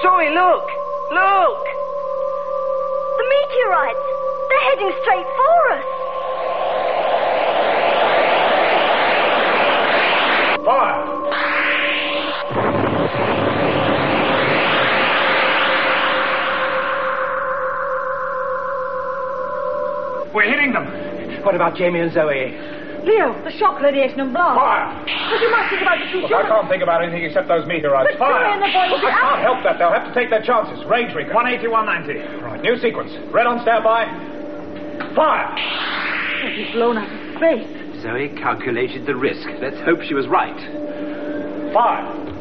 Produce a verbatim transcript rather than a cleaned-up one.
Zoe, look! Look! The meteorites! They're heading straight for us! Fire! We're hitting them! What about Jamie and Zoe? Leo, the shock radiation and blast. Fire! But you must think about the two Look, I children. can't think about anything except those meteorites. But Zoe Fire! and the boy will be I out. can't help that. They'll have to take their chances. Range recon. one eighty, one ninety. Right, new sequence. Red on standby. Fire! He's blown out of space. Zoe calculated the risk. Let's hope she was right. Fire!